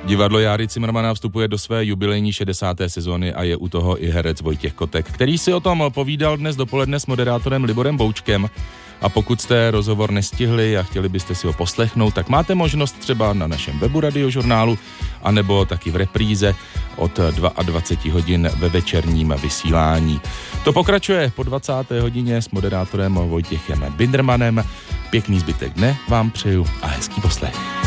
Divadlo Járy Cimrmana vstupuje do své jubilejní 60. sezóny a je u toho i herec Vojtěch Kotek, který si o tom povídal dnes dopoledne s moderátorem Liborem Boučkem. A pokud jste rozhovor nestihli a chtěli byste si ho poslechnout, tak máte možnost třeba na našem webu Radiožurnálu, anebo taky v repríze od 22 hodin ve večerním vysílání. To pokračuje po 20. hodině s moderátorem Vojtěchem Bindermanem. Pěkný zbytek dne vám přeju a hezký poslech.